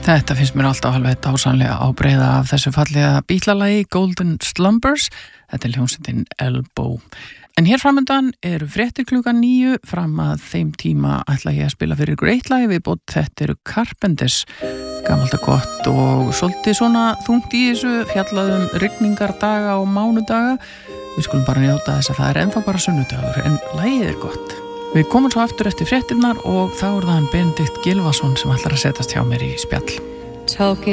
Þetta finnst mér alltaf alveg dásamlega ábreiða af þessu fallega bítlalagi Golden Slumbers. Þetta hljómsveitin Elbow. En hér framundan eru fréttir klukkan 9, fram að þeim tíma ætla ég að spila fyrir Great Live viðbót. Þetta eru Carpenters, gamalt og gott og svolítið svona þungt í þessu, fjallaðum rigningardaga og mánudaga. Við skulum bara njóta þess að það er ennþá bara sunnudagur, en lagið er gott. Við komum svo aftur eftir fréttirnar og þá er það Benedikt Gylfason sem ætlar að setjast hjá mér í spjall.